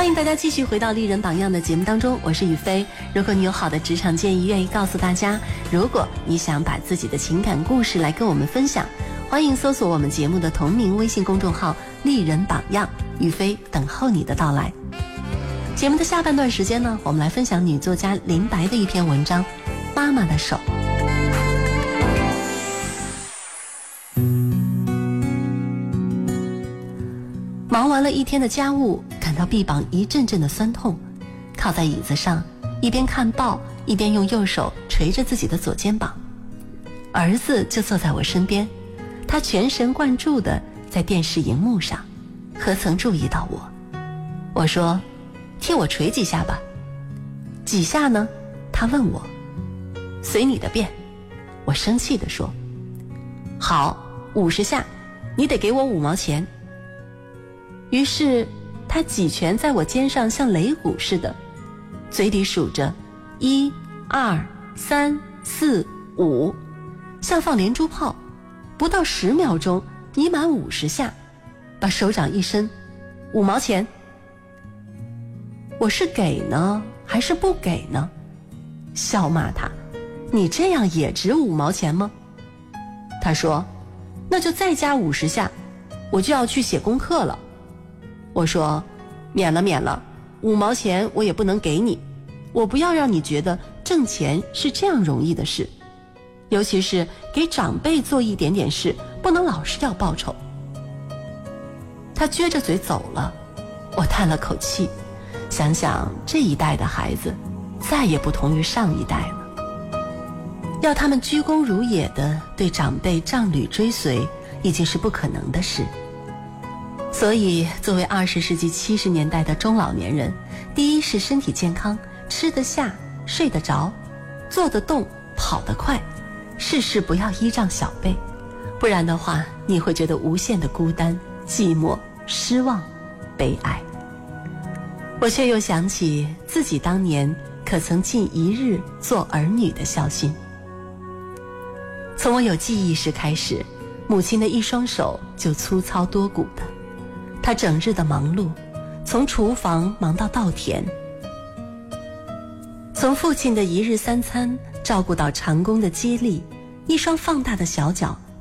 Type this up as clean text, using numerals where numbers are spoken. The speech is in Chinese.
欢迎大家继续回到丽人榜样的节目当中，我是雨飞。如果你有好的职场建议愿意告诉大家，如果你想把自己的情感故事来跟我们分享，欢迎搜索我们节目的同名微信公众号丽人榜样，雨飞等候你的到来。节目的下半段时间呢，我们来分享女作家林白的一篇文章《妈妈的手》。忙完了一天的家务，感到臂膀一阵阵的酸痛，靠在椅子上，一边看报，一边用右手捶着自己的左肩膀。儿子就坐在我身边，他全神贯注地在电视荧幕上，何曾注意到我？我说：“替我捶几下吧。”几下呢？他问我。随你的便。我生气地说。好，50下，你得给我5毛钱。于是他几拳在我肩上像擂鼓似的，嘴里数着1、2、3、4、5，像放连珠炮，不到10秒钟你满50下，把手掌一伸，5毛钱。我是给呢还是不给呢？笑骂他，你这样也值5毛钱吗？他说，那就再加50下，我就要去写功课了。我说，免了，5毛钱我也不能给你，我不要让你觉得挣钱是这样容易的事，尤其是给长辈做一点点事，不能老是要报酬。他撅着嘴走了，我叹了口气，想想这一代的孩子再也不同于上一代了，要他们居功如也地对长辈仗履追随，已经是不可能的事。所以作为20世纪70年代的中老年人，第一是身体健康，吃得下，睡得着，坐得动，跑得快，事事不要依仗小辈，不然的话你会觉得无限的孤单、寂寞、失望、悲哀。我却又想起自己当年可曾尽一日做儿女的孝心。从我有记忆时开始，母亲的一双手就粗糙多骨的，她整日的忙碌，从厨房忙到稻田，从父亲的一日3餐照顾到长工的接力，一双放大的小脚